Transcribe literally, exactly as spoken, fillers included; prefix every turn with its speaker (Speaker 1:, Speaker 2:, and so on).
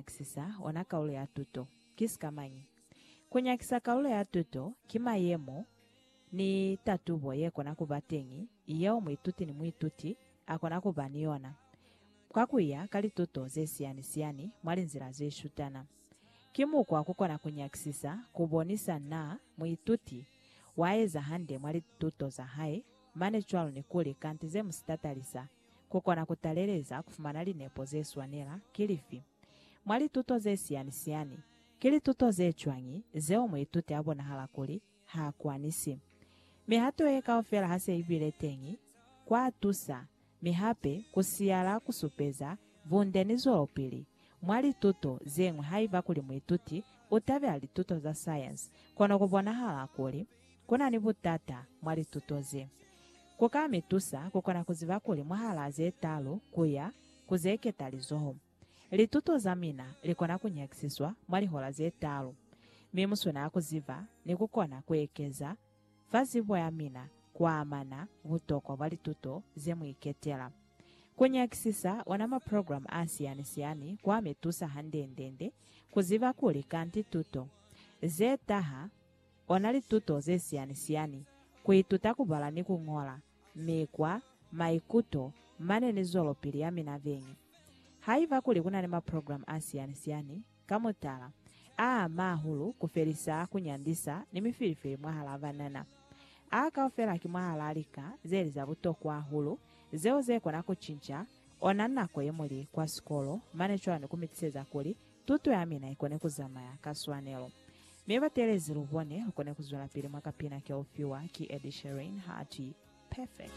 Speaker 1: kunyakisisa ona kaule ya tuto kisikamanyi kunyakisa kaule ya tuto kima yemo ni tatubo ye kona kubatengi iyo mwituti ni mwituti akona kubaniona kwa kuya kali tuto ze siani siani mwali nzira ze shutana kimu kwa kukona kunyakisisa kubonisa na mwituti waeza hande mwali tuto za hai mane chwalo ni kule kanti ze msitatalisa kukona kutaleleza kufumanali nepo ze swanela kilifi mwali tuto ze siani siani kili tuto ze chwangi zeo mwituti abo na halakuli haakwanisi mihato eka ofela hase ibile tengi kwa atusa mihape kusiala kusupeza vundeni zoopili mwali tuto zengwe haiva kuli mwituti utave ali tuto za science kono kubona halakuli kuna ni butata mwali tuto ze kuka mitusa kukona kuziva kuli mwahala ze talo kuya kuzeketali zoho lituto za mina likona kunyakisiswa mwali hola ze talo mimusuna kuziva ni kukona kuekeza fazibwa ya mina kwa amana vutoko wali tuto ze mwiketela kunyakisisa wanama program asiani siani kwa metusa handendende kuziva kuli kanti tuto ze taha onali tuto ze siani siani kuituta kubala ni kungola mekwa maikuto manene zolo pili ya mina vengi haiva kuli kuna nema program asiani siani kamutala aa mahulu kufelisa kunyandisa ni mifilifili mwahala vanana aka ofela kimwahala alika zeli za butoko wa hulu zeo zeko na kuchincha onana kwa yemuli kwa skolo mane chwani kumitiseza kuli tuto ya mina ikone kuzama ya kaswanelo mieva telezi lubone ukone kuzula pili mwaka pina kia ufiwa ki edisherin hati perfect.